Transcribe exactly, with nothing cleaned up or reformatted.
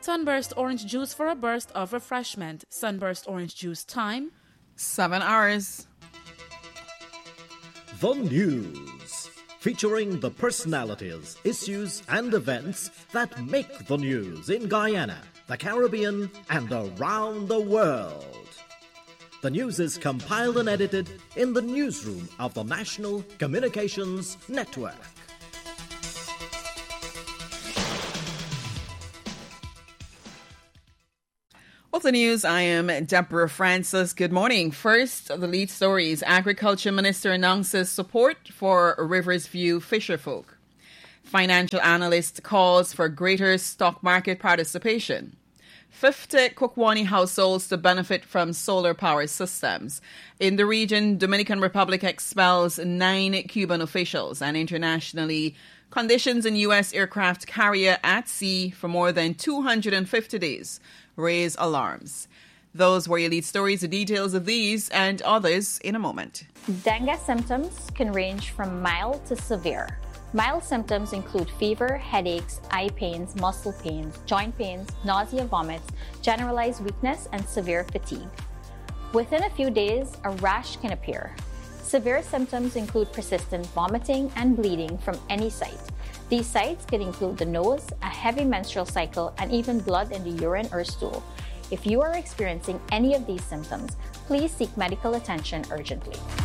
Sunburst orange juice for a burst of refreshment. Sunburst orange juice time, seven hours. The News, featuring the personalities, issues, and events that make the news in Guyana, the Caribbean, and around the world. The news is compiled and edited in the newsroom of the National Communications Network. With the news, I am Deborah Francis. Good morning. First, the lead stories. Agriculture Minister announces support for Rivers View fisherfolk. Financial analyst calls for greater stock market participation. fifty Kukwani households to benefit from solar power systems. In the region, Dominican Republic expels nine Cuban officials, and internationally, conditions in U S aircraft carrier at sea for more than two hundred fifty days raise alarms. Those were your lead stories. The details of these and others in a moment. Dengue symptoms can range from mild to severe. Mild symptoms include fever, headaches, eye pains, muscle pains, joint pains, nausea, vomits, generalized weakness, and severe fatigue. Within a few days, a rash can appear. Severe symptoms include persistent vomiting and bleeding from any site. These sites can include the nose, a heavy menstrual cycle, and even blood in the urine or stool. If you are experiencing any of these symptoms, please seek medical attention urgently.